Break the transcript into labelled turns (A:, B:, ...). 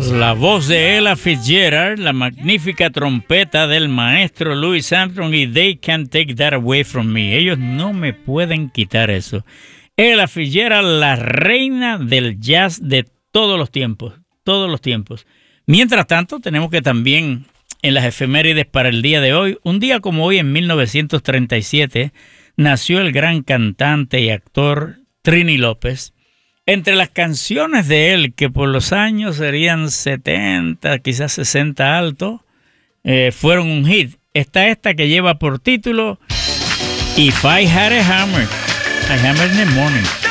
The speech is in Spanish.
A: La voz de Ella Fitzgerald, la magnífica trompeta del maestro Louis Armstrong y They Can't Take That Away From Me. Ellos no me pueden quitar eso. Ella Fitzgerald, la reina del jazz de todos los tiempos, todos los tiempos. Mientras tanto, tenemos que también, en las efemérides para el día de hoy, un día como hoy, en 1937, nació el gran cantante y actor Trini López. Entre las canciones de él, que por los años serían 70, quizás 60 alto, fueron un hit. Está esta que lleva por título If I Had a Hammer, I Hammer in the Morning.